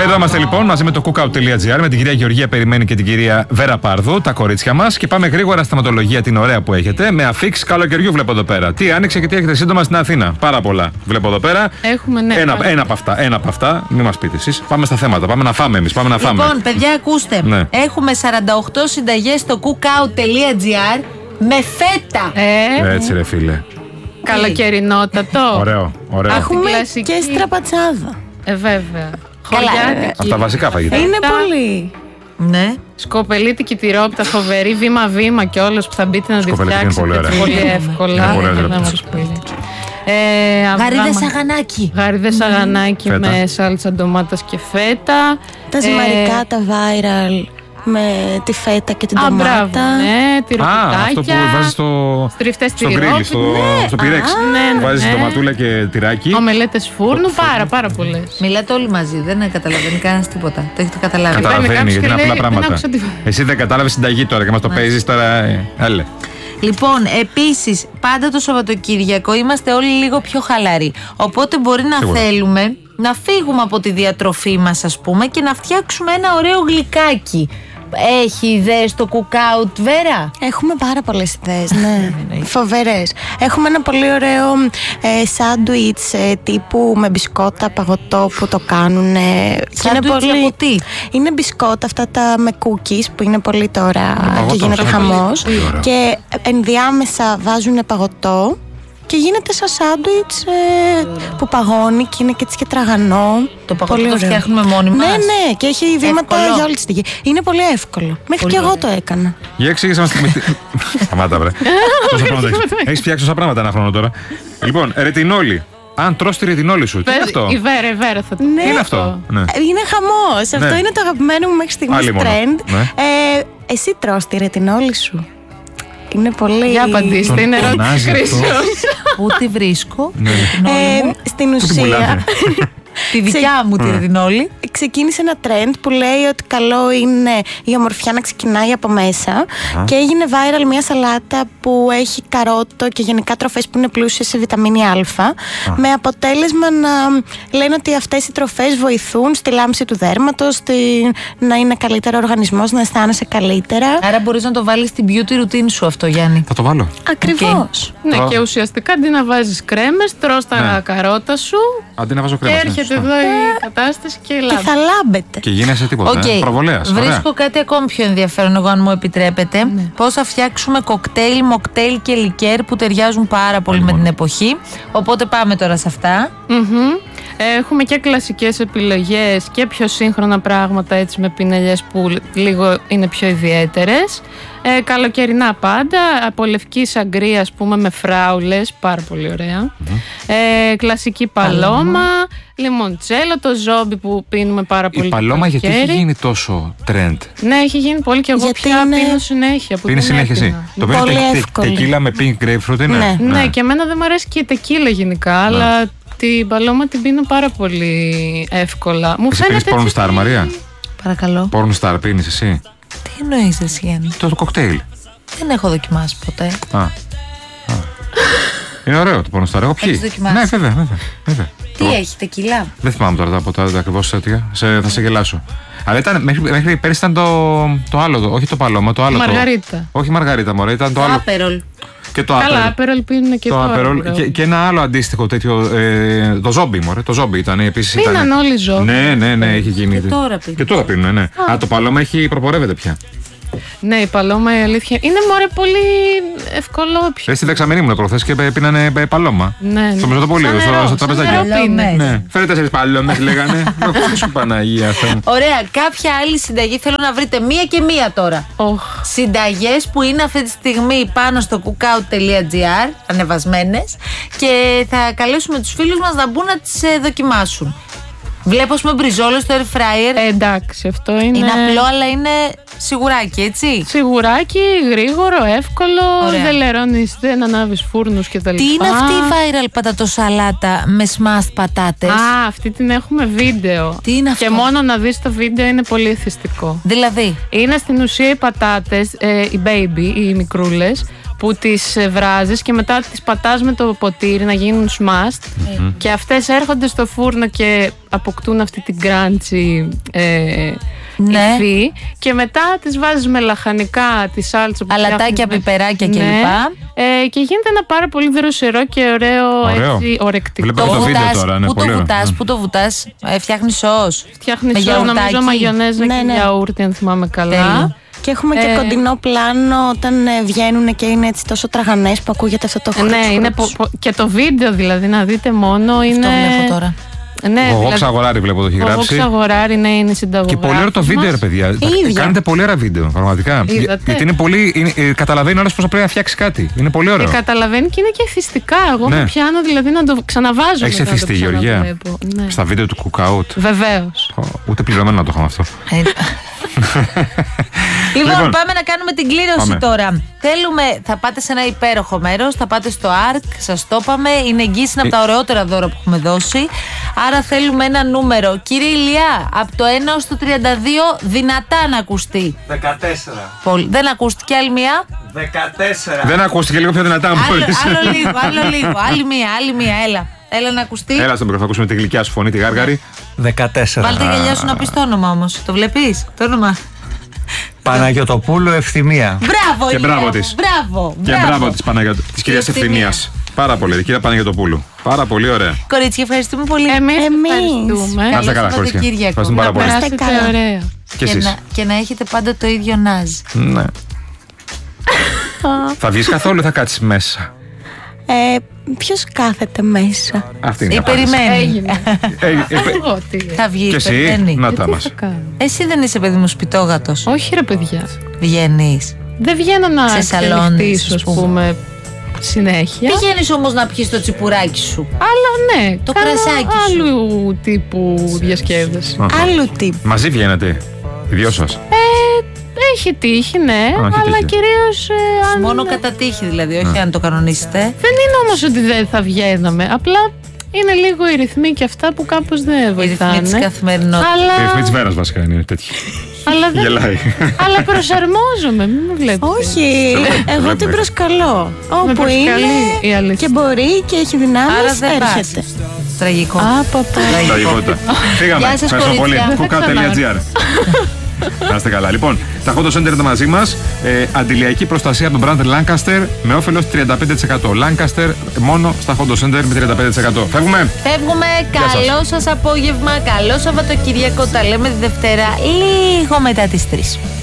Εδώ είμαστε λοιπόν μαζί με το cookout.gr, με την κυρία Γεωργία Περιμένη και την κυρία Βέρα Πάρδου, τα κορίτσια μας. Και πάμε γρήγορα στη σταματολογία την ωραία που έχετε. Με αφίξ καλοκαιριού βλέπω εδώ πέρα. Τι άνοιξε και τι έχετε σύντομα στην Αθήνα. Πάρα πολλά. Βλέπω εδώ πέρα. Έχουμε, ναι. Ένα από αυτά. Μην μας πείτε εσείς. Πάμε στα θέματα. Πάμε να φάμε εμείς. Λοιπόν, παιδιά, ακούστε. Ναι. Έχουμε 48 συνταγές στο cookout.gr με φέτα. Έτσι, ρε φίλε. Καλοκαιρινότατο. Ωραίο. Έχουμε κλασική. και στραπατσάδα. Βέβαια. Καλά, Από τα βασικά φαγητά. Είναι πολύ. Ναι. Σκοπελίτικη τυρόπιτα, φοβερή, βήμα-βήμα και όλος που θα μπείτε να τη Σκοπελίτικη είναι φτιάξετε πολύ ωραία. πολύ εύκολα. Είναι πολύ ωραία. Να μας πείτε. Γαρίδες αγανάκι. Γαρίδες αγανάκι Φέτα. με σάλτσα ντομάτας και φέτα. Τα ζυμαρικά, τα viral με τη φέτα και την Μπράβο, ντομάτα. ναι, τυροπιτάκια. Αυτό που βάζεις στριφτές στο γκρίλι, στο πυρέξ. ναι. Βάζεις ντοματούλα και τυράκι. Ομελέτες φούρνου, πάρα πολλές. Μιλάτε όλοι μαζί, δεν καταλαβαίνει κανένας τίποτα. Το έχετε καταλάβει. Καταλαβαίνει γιατί είναι απλά δεν πράγματα. άκουσα τι- Εσύ δεν κατάλαβες συνταγή τώρα και μας το παίζεις τώρα. Έλε. Λοιπόν, επίσης, πάντα το Σαββατοκύριακο είμαστε όλοι λίγο πιο χαλαροί. Οπότε μπορεί να Σίγουρα. θέλουμε να φύγουμε από τη διατροφή μας, ας πούμε, και να φτιάξουμε ένα ωραίο γλυκάκι. Έχει ιδέες στο cookout, Βέρα? Έχουμε πάρα πολλές ιδέες, ναι. Φοβερές. Έχουμε ένα πολύ ωραίο σάντουιτς τύπου με μπισκότα παγωτό που το κάνουν. Σάντουιτς από τι? Είναι μπισκότα αυτά τα με cookies που είναι πολύ τώρα παγωτό, και γίνεται πολύ χαμός. ωραίο. Και ενδιάμεσα βάζουν παγωτό και γίνεται σαν σάντουιτς που παγώνει και είναι και έτσι και τραγανό. Το παγωτό Πολύ το ωραίο. φτιάχνουμε μόνοι μας. Ναι, και έχει βήματα Εύκολο. για όλη τη στιγμή. Είναι πολύ εύκολο. Μέχρι και εγώ το έκανα. Για εξήγησε μας. Σταμάτα, βρε. Τόσα πράγματα έχεις. Έχεις φτιάξει τόσα πράγματα ένα χρόνο τώρα. Λοιπόν, ρετινόλη. Αν τρως τη ρετινόλη σου, τι είναι αυτό? Η Βέρα θα το Ναι. Τι είναι αυτό? Ναι. Είναι χαμός. Ναι. Αυτό είναι το αγαπημένο μου μέχρι στιγμής Άλλη μόνο. trend. Ναι. Εσύ τρως τη ρετινόλη σου. Είναι πολύ... Για απαντήστε, είναι ερώτηση Φωνάζει αυτό. κρίσεως. Πού τη βρίσκω? Ναι. Στην Πού την ουσία πουλάνε? Τη δικιά μου τη ρετινόλη. ξεκίνησε ένα trend που λέει ότι καλό είναι η ομορφιά να ξεκινάει από μέσα και έγινε viral μια σαλάτα που έχει καρότο και γενικά τροφές που είναι πλούσιες σε βιταμίνη Α, με αποτέλεσμα να λένε ότι αυτές οι τροφές βοηθούν στη λάμψη του δέρματος, να είναι καλύτερο ο οργανισμός, να αισθάνεσαι καλύτερα. Άρα μπορείς να το βάλεις στην beauty routine σου αυτό, Γιάννη. Θα το βάλω. Ακριβώς. Ναι, και ουσιαστικά αντί να βάζεις κρέμες, τρως τα καρότα σου Αντί να βάζω και κρέμα. έρχεται εδώ η κατάσταση και Και λάμπει. θα λάμπετε. Και γίνεσαι τίποτα. Οκ. Προβολέας. Ωραία. Βρίσκω κάτι ακόμη πιο ενδιαφέρον, εγώ, αν μου επιτρέπετε. Πώς θα φτιάξουμε κοκτέιλ, μοκτέιλ και λικέρ που ταιριάζουν πάρα πολύ με την εποχή. Οπότε πάμε τώρα σε αυτά. Έχουμε και κλασικές επιλογές και πιο σύγχρονα πράγματα έτσι με πινελιές που λίγο είναι πιο ιδιαίτερες. Καλοκαιρινά πάντα, από λευκή σαγκρία ας πούμε με φράουλες, πάρα πολύ ωραία. Κλασική παλώμα, λιμοντσέλο, το ζόμπι που πίνουμε πάρα πολύ. Η παλώμα γιατί καλοκαίρι. έχει γίνει τόσο trend? Ναι, έχει γίνει πολύ και εγώ Γιατί πια είναι- πίνω συνέχεια. Πίνει συνέχεια εσύ. Το Πολύ πίνει εύκολη. τεκίλα με pink grapefruit είναι. Ναι. Ναι, και εμένα δεν μου αρέσει και η τεκίλα γενικά, αλλά την παλώμα την πίνω πάρα πολύ εύκολα. Μου Εσύ πίνεις φαίνεται porn έτσι star, Μαρία? Παρακαλώ. Porn star πίνεις εσύ? Τι εννοείς, εσύ, Γιάννη? Το κοκτέιλ. Δεν έχω δοκιμάσει ποτέ. Είναι ωραίο το porn star. Εγώ ποιοι? Έχεις δοκιμάσει? Ναι, βέβαια. Τι έχει, τεκίλα? Δεν θυμάμαι τώρα από τα ακριβώς τέτοια. Θα σε γελάσω. Αλλά ήταν, μέχρι πέρυσι ήταν το άλλο, όχι το παλώμα, το άλλο. Μαργαρίτα. Όχι μαργαρίτα, μωρέ, ήταν το άλλο. Άπερολ. Και το Καλά, άπερολ. άπερολ πίνουν και Το τώρα. άπερολ μπράβο. και ένα άλλο αντίστοιχο τέτοιο. Το ζόμπι, μωρέ. Το ζόμπι ήταν επίσης. Πίναν όλοι ζόμπι. Ναι, έχει γίνει. Και τώρα πίνουν. Και τώρα πίνουν, ναι. Α, το παλώμα προπορεύεται πια. Ναι, η παλώμα η αλήθεια είναι μωρέ πολύ ευκολόπιο. Στη δεξαμενή μου προχθές και πίνανε παλώμα. Ναι. Στο Μεσοτοπολείο, στο τραπεζάκι. Ναι. Φέρε 4 παλώμες, λέγανε. Σου Παναγία. Θεέ μου. Ωραία, κάποια άλλη συνταγή θέλω να βρείτε μία και μία τώρα. Συνταγές που είναι αυτή τη στιγμή πάνω στο cookout.gr, ανεβασμένες, και θα καλέσουμε τους φίλους μας να μπουν να τις δοκιμάσουν. Βλέπω με μπριζόλες στο air fryer. Εντάξει, αυτό είναι. Είναι απλό, αλλά είναι σιγουράκι, έτσι. Σιγουράκι, γρήγορο, εύκολο. Ωραία. Δεν λερώνεις, δεν ανάβεις φούρνους κτλ. Τι είναι αυτή η viral πατατοσαλάτα με smashed πατάτες? Α, αυτή την έχουμε βίντεο. Τι είναι αυτό? Και μόνο να δεις το βίντεο είναι πολύ εθιστικό. Δηλαδή. Είναι στην ουσία οι πατάτες, οι baby, οι μικρούλες, που τις βράζεις και μετά τις πατάς με το ποτήρι να γίνουν smashed και αυτές έρχονται στο φούρνο και αποκτούν αυτή την crunchy υφή και μετά τις βάζεις με λαχανικά, τη σάλτσα, αλατάκια, πιπεράκια κλπ. Και γίνεται ένα πάρα πολύ δροσερό και ωραίο. Έτσι, ορεκτικό. Βλέπω το βίντεο τώρα, ναι, πού το βουτάς, φτιάχνεις σως. Φτιάχνεις σως, νομίζω μαγιονέζα και γιαούρτι, αν θυμάμαι καλά. Και έχουμε και κοντινό πλάνο όταν βγαίνουν και είναι έτσι τόσο τραγανές που ακούγεται αυτό το χρήμα. Ναι, είναι και το βίντεο δηλαδή, να δείτε μόνο. Είναι... Το βλέπω τώρα. Ναι, ο Γόξ Αγοράρη βλέπω το έχει γράψει. Ο Γόξ Αγοράρη, ναι, είναι συνταγογράφος. Και πολύ ωραίο το βίντεο, ρε παιδιά. Κάνετε πολύ ωραία βίντεο, πραγματικά. Γιατί είναι πολύ. Καταλαβαίνει όλος πώς πρέπει να φτιάξει κάτι. Είναι πολύ ωραίο. Και καταλαβαίνει και είναι και εθιστικά. Εγώ με πιάνω δηλαδή να το ξαναβάζω. Έχεις εθιστεί, Γεωργία, στα βίντεο του Cookout? Βεβαίως. Ούτε πληρωμένο να το είχαμε αυτό. Λοιπόν, πάμε να κάνουμε την κλήρωση τώρα. Θα πάτε σε ένα υπέροχο μέρος, θα πάτε στο ARK, σας το είπαμε. Είναι εγγύηση, είναι από τα ωραιότερα δώρα που έχουμε δώσει. Άρα θέλουμε ένα νούμερο. Κύριε Ηλιά, από το 1 ως το 32, δυνατά να ακουστεί. 14. Δεν ακούστηκε, άλλη μία. 14. Δεν ακούστηκε, λίγο πιο δυνατά μου άλλο λίγο. Άλλη μία, έλα να ακουστεί. Έλα στον μικρόφωνο, ακούσουμε τη γλυκιά σου φωνή, τη γάργαρη. 14. Βάλτε γυαλιά σου να πεις το όνομα όμως. Το βλέπεις, το όνομα. Παναγιωτοπούλου Ευθυμία. Μπράβο, και μπράβο της. Και μπράβο της κυρίας Ευθυμίας. Πάρα πολύ, κυρία Παναγιωτοπούλου. Πάρα πολύ ωραία. Κορίτσια, ευχαριστούμε πολύ. Εμείς ευχαριστούμε. Να είστε καλά, κορίτσια. Ευχαριστούμε πάρα πολύ. Να είστε ωραία. Και να έχετε πάντα το ίδιο ναζ. Ναι. Θα βγεις καθόλου, θα κάτσεις μέσα? Ποιος κάθεται μέσα? Αυτή είναι. Περιμένει. Θα βγει. Και εσύ, να τα μας. Εσύ δεν είσαι παιδί μου σπιτόγατος? Όχι ρε παιδιά. Βγαίνεις? Δεν βγαίνω να εξελιχθήσω, ας πούμε, συνέχεια. Πηγαίνεις όμως να πιεις το τσιπουράκι σου? Αλλά ναι, το κρασάκι σου. Άλλου τύπου διασκέδαση. Άλλου τύπου. Μαζί βγαίνετε, οι δυο σας? Έχει τύχη, ναι, αλλά κυρίως. Μόνο κατά τύχη δηλαδή, όχι αν το κανονίσετε. Δεν είναι όμως ότι δεν θα βγαίναμε. Απλά είναι λίγο οι ρυθμοί και αυτά που κάπως δεν βοηθάνε. Οι ρυθμοί της καθημερινότητας. Οι ρυθμοί της Βέρας βασικά είναι τέτοιοι. Γελάει. Αλλά προσαρμόζομαι, μην με βλέπετε. Όχι, εγώ την προσκαλώ. Όπου είναι και μπορεί και έχει δυνάμεις, έρχεται. Τραγικό. Τραγικότητα. Φύγαμε. Ευχαριστώ πολύ. Cookout.gr. Να είστε καλά. Λοιπόν, τα Hot Center είναι μαζί μας. Αντιλιακή προστασία από τον brand Lancaster με όφελος 35%. Lancaster μόνο στα Hot Center με 35%. Φεύγουμε. Καλό σας απόγευμα. Καλό Σαββατοκύριακο. Τα λέμε τη Δευτέρα λίγο μετά τις 3.